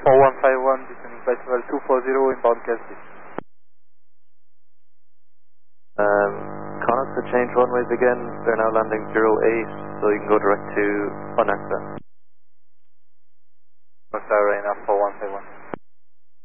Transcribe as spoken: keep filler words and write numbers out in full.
four one five one, descending flight level two four zero, inbound Gatsby. Um, Connor to change runways again, they're now landing zero eight, so you can go direct to Onesta. Sorry, now four one five one.